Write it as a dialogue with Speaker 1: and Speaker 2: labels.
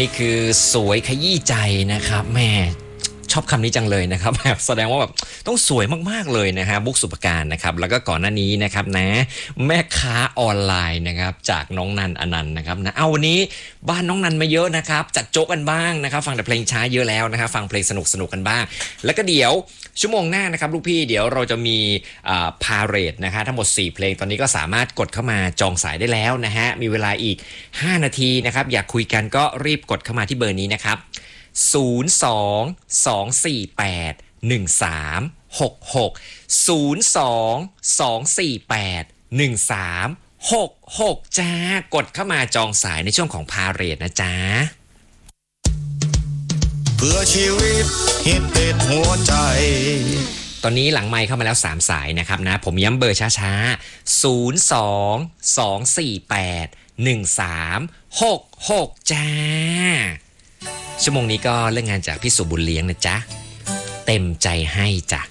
Speaker 1: นี่คือสวยขยี้ใจนะครับแม่ชอบคำนี้จังเลยนะครับแบบแสดงว่าแบบต้องสวยมากๆเลยนะฮะบุ๊กสุปการนะครับแล้วก็ก่อนหน้านี้นะครับนะแม่ค้าออนไลน์นะครับจากน้องนันอนันต์นะครับนะเอาวันนี้บ้านน้องนันมาเยอะนะครับจัดโจ๊กกันบ้างนะครับฟังแต่เพลงช้าเยอะแล้วนะครับฟังเพลงสนุกกันบ้างแล้วก็เดี๋ยวชั่วโมงหน้านะครับลูกพี่เดี๋ยวเราจะมีพาเรดนะคะทั้งหมด4เพลงตอนนี้ก็สามารถกดเข้ามาจองสายได้แล้วนะฮะมีเวลาอีก5นาทีนะครับอยากคุยกันก็รีบกดเข้ามาที่เบอร์นี้นะครับ02-248-1366 จ้ากดเข้ามาจองสายในช่วงของพาเรดนะจ๊ะ
Speaker 2: เพื่อชีวิตฮิตติดหัวใจ
Speaker 1: ตอนนี้หลังไมค์เข้ามาแล้ว3สายนะครับนะผมย้ำเบอร์ช้าๆ02-248-1366จ้าชั่วโมงนี้ก็เรื่องงานจากพี่สุบุญเลี้ยงนะจ๊ะเต็มใจให้จ้ะ